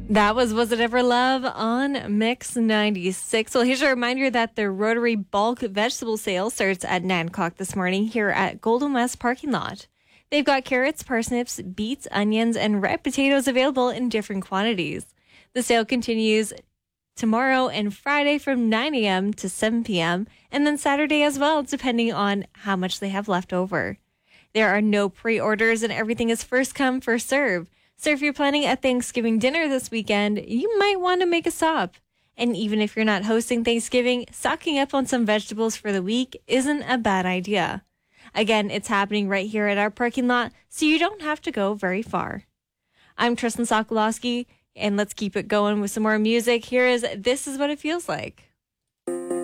That was It Ever Love on Mix 96. Well, here's a reminder that the Rotary Bulk Vegetable Sale starts at 9 o'clock this morning here at Golden West Parking Lot. They've got carrots, parsnips, beets, onions, and red potatoes available in different quantities. The sale continues tomorrow and Friday from 9 a.m. to 7 p.m., and then Saturday as well, depending on how much they have left over. There are no pre-orders and everything is first come, first serve. So if you're planning a Thanksgiving dinner this weekend, you might want to make a stop. And even if you're not hosting Thanksgiving, stocking up on some vegetables for the week isn't a bad idea. Again, it's happening right here at our parking lot, so you don't have to go very far. I'm Tristan Sokolowski, and let's keep it going with some more music. Here is This Is What It Feels Like.